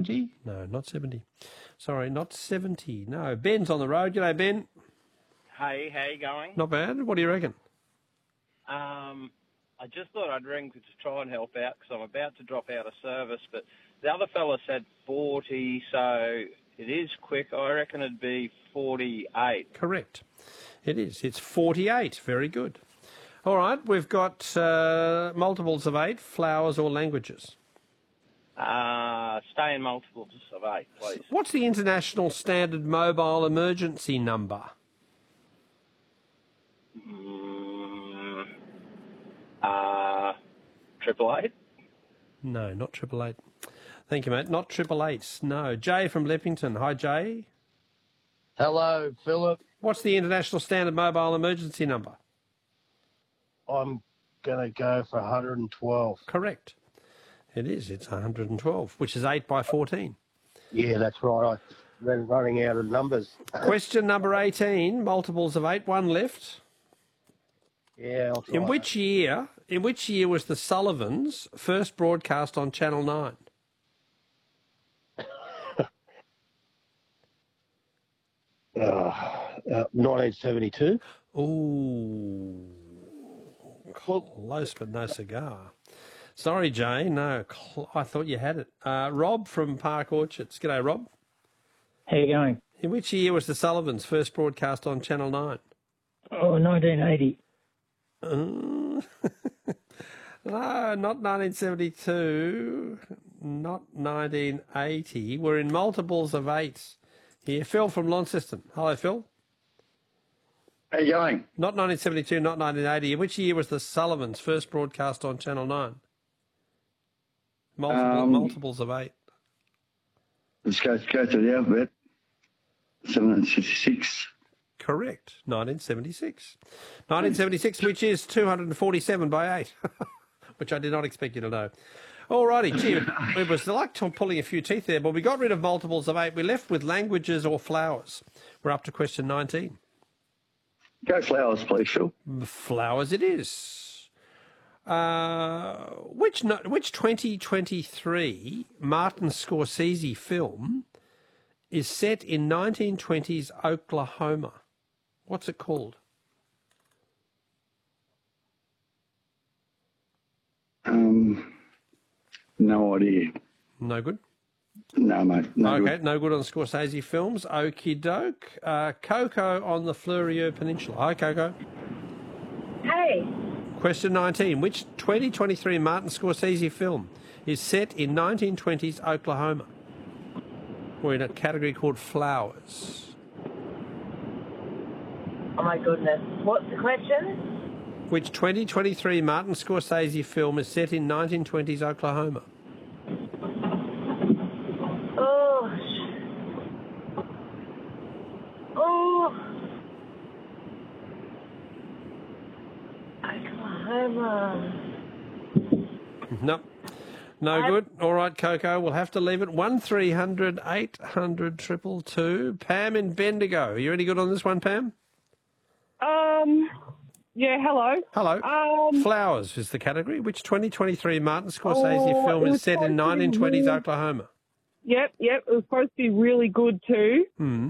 70? No, not 70. Sorry, not 70. No, Ben's on the road. G'day, Ben. Hey, how you going? Not bad. What do you reckon? I just thought I'd ring to try and help out because I'm about to drop out of service, but the other fella said 40, so it is quick. I reckon it'd be 48. Correct. It is. It's 48. Very good. All right, we've got multiples of 8, flowers or languages. Stay in multiples of 8, please. What's the international standard mobile emergency number? Triple eight? No, not 888. Thank you, mate. Not 888. No. Jay from Leppington. Hi, Jay. Hello, Philip. What's the international standard mobile emergency number? I'm going to go for 112. Correct. It is. It's 112, which is 8 by 14. Yeah, that's right. I'm running out of numbers. Question number 18, multiples of 8, one left. Yeah, I'll try. In which year was the Sullivans first broadcast on Channel 9? 1972. Ooh, close but no cigar. Sorry, Jay. No, I thought you had it. Rob from Park Orchards. G'day, Rob. How you going? In which year was the Sullivans first broadcast on Channel 9? Oh, 1980. No, not 1972, not 1980. We're in multiples of 8 here. Phil from Launceston. Hello, Phil. How you going? Not 1972, not 1980. In which year was the Sullivans first broadcast on Channel 9? Multiples of 8. Let's go to the alphabet. 766. Correct. 1976. 1976, which is 247 by 8, which I did not expect you to know. All righty. Gee, it was like pulling a few teeth there, but we got rid of multiples of 8. We're left with languages or flowers. We're up to question 19. Go flowers, please, Phil. Flowers it is. Which 2023 Martin Scorsese film is set in 1920s Oklahoma? What's it called? No idea. No good? No, mate. No Okay, good. no good on Scorsese films. Okie doke. Coco on the Fleurieu Peninsula. Hi, Coco. Hey. Question 19. Which 2023 Martin Scorsese film is set in 1920s Oklahoma? We're in a category called flowers. Oh, my goodness. What's the question? Which 2023 Martin Scorsese film is set in 1920s Oklahoma? Oklahoma. No. No good. All right, Coco, we'll have to leave it. 1300 800 222. Pam in Bendigo. Are you any good on this one, Pam? Yeah, hello. Hello. Flowers is the category. Which 2023 Martin Scorsese film is set in 1920s Oklahoma? Yep. It was supposed to be really good too.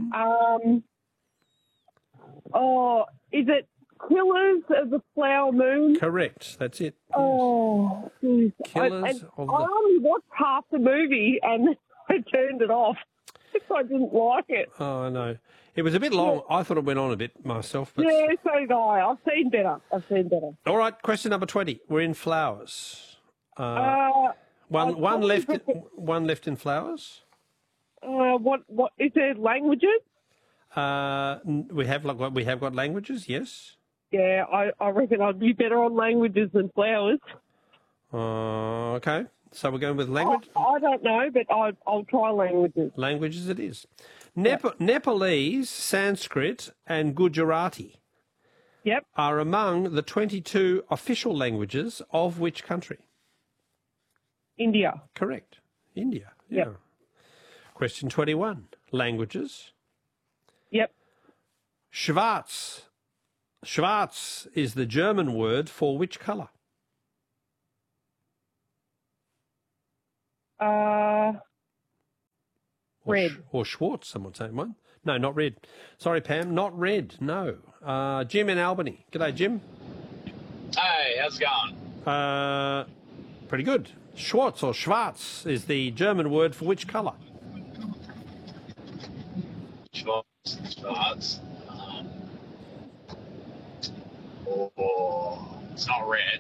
Is it Killers of the Flower Moon? Correct. That's it. Oh, geez. Killers of the... I only watched half the movie and I turned it off. I didn't like it. Oh, I know. It was a bit long. I thought it went on a bit myself. But... Yeah, so did I. I've seen better. All right, question number 20. We're in flowers. One left in flowers. What is there languages? We have got languages, yes. Yeah, I reckon I'd be better on languages than flowers. Okay. So we're going with language? I don't know, but I'll try languages. Languages it is. Nepalese, Sanskrit and Gujarati are among the 22 official languages of which country? India. Correct. India. Yeah. Question 21. Languages. Yep. Schwarz. Schwarz is the German word for which colour? Red. Or Schwartz, someone saying one. No, not red. Sorry, Pam, not red, no. Jim in Albany. G'day, Jim. Hey, how's it going? Pretty good. Schwartz or Schwarz is the German word for which colour? Schwarz. It's not red.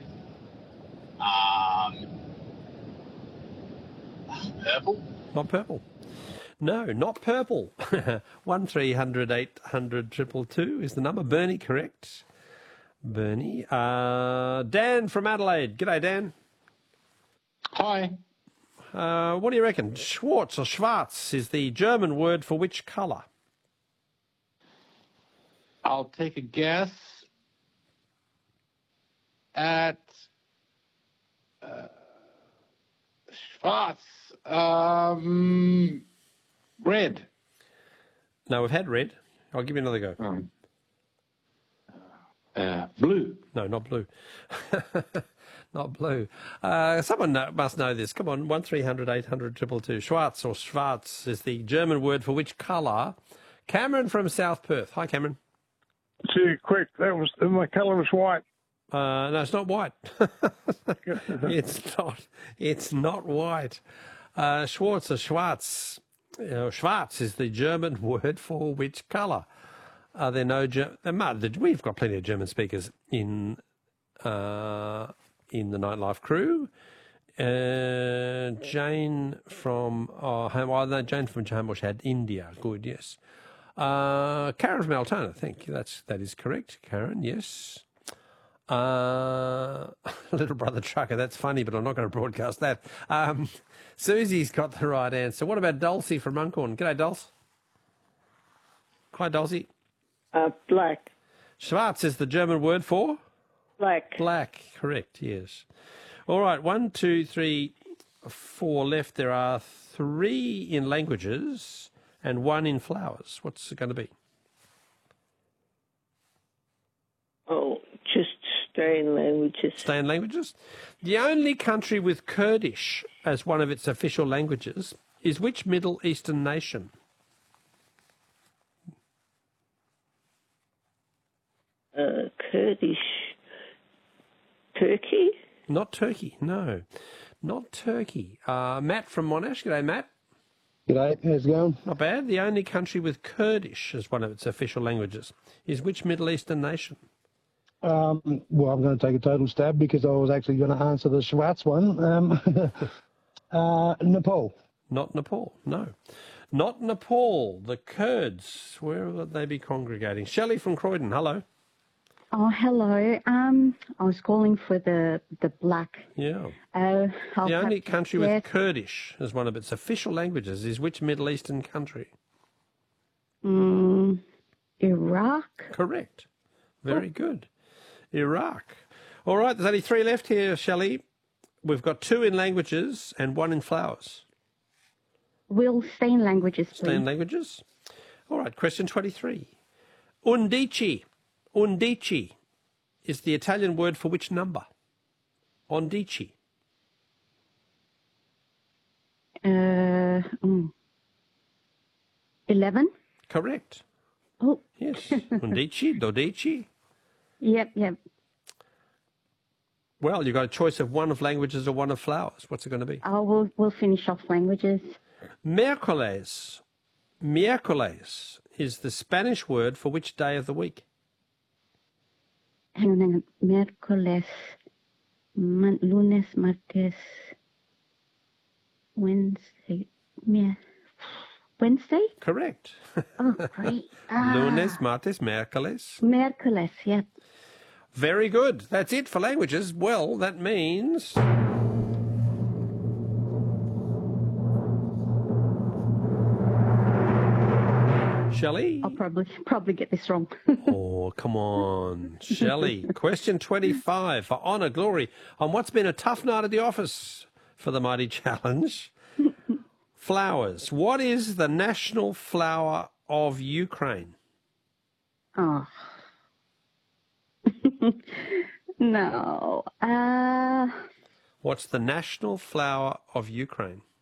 Purple? Not purple. No, not purple. 1300 800 222 is the number. Bernie, correct. Bernie. Dan from Adelaide. G'day, Dan. Hi. What do you reckon? Schwartz or Schwarz is the German word for which colour? I'll take a guess at Schwarz. Red. No, we've had red. I'll give you another go. Blue. No, not blue. Not blue. Someone must know this. Come on, 1300 800 222. Schwarz or Schwarz is the German word for which colour? Cameron from South Perth. Hi, Cameron. Too quick. My colour was white. No, it's not white. It's not white. Schwarz or Schwarz. Schwarz is the German word for which colour? Are there no we've got plenty of German speakers in the Nightlife crew. Jane from Jane from Homebush had India. Good, yes. Karen from Altona, I think that is correct. Karen, yes. Little brother trucker, that's funny, but I'm not going to broadcast that. Susie's got the right answer. What about Dulcie from Runcorn? G'day, Dulce. Hi, Dulcie. Black. Schwarz is the German word for? Black. Black, correct, yes. All right, 1, 2, 3, 4 left. There are 3 in languages and 1 in flowers. What's it going to be? Oh, just stay in languages. Stay in languages? The only country with Kurdish as one of its official languages is which Middle Eastern nation? Kurdish. Turkey? Not Turkey, no. Not Turkey. Matt from Monash. G'day, Matt. G'day, how's it going? Not bad. The only country with Kurdish as one of its official languages is which Middle Eastern nation? Well, I'm going to take a total stab because I was actually going to answer the Schwarz one. Nepal. Not Nepal, no. Not Nepal. The Kurds, where would they be congregating? Shelley from Croydon, hello. Oh, hello. I was calling for the black. Yeah. The only country with Kurdish as one of its official languages is which Middle Eastern country? Iraq. Correct. Very good. Iraq. All right, there's only 3 left here, Shelley. We've got 2 in languages and 1 in flowers. We'll stay in languages, please. Stay in languages? All right, question 23. Undici. Undici is the Italian word for which number? Undici. 11? Correct. Oh. Yes. Undici, dodici. Yep. Well, you've got a choice of 1 of languages or 1 of flowers. What's it going to be? Oh, we'll finish off languages. Miércoles. Miércoles is the Spanish word for which day of the week? Hang on. Miércoles, lunes, martes, Wednesday. Wednesday? Correct. Oh, great. Lunes, martes, miércoles. Miércoles, yep. Very good. That's it for languages. Well, that means... Shelley? I'll probably get this wrong. Oh, come on. Shelley, question 25 for Honour Glory on what's been a tough night at the office for the Mighty Challenge. Flowers. What is the national flower of Ukraine? Oh. No. What's the national flower of Ukraine?